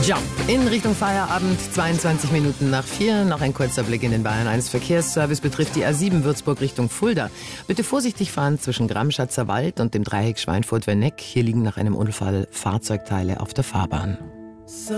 Ja, in Richtung Feierabend, 22 Minuten nach 4. Noch ein kurzer Blick in den Bayern 1 Verkehrsservice betrifft die A7 Würzburg Richtung Fulda. Bitte vorsichtig fahren zwischen Gramschatzer Wald und dem Dreieck Schweinfurt-Werneck. Hier liegen nach einem Unfall Fahrzeugteile auf der Fahrbahn.